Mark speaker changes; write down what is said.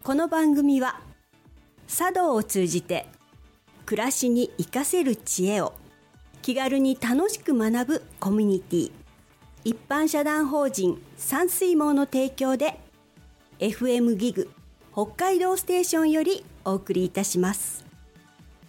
Speaker 1: この番組は茶道を通じて暮らしに生かせる知恵を気軽に楽しく学ぶコミュニティ、一般社団法人山水網の提供で FM ギグ北海道ステーションよりお送りいたします。